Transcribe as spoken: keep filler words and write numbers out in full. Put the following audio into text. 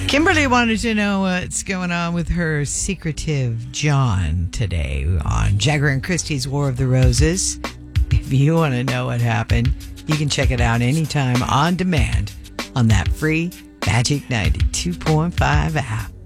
Kimberly wanted to know what's going on with her secretive John today on Jagger and Christie's War of the Roses. If you want to know what happened, you can check it out anytime on demand on that free Magic ninety-two point five app.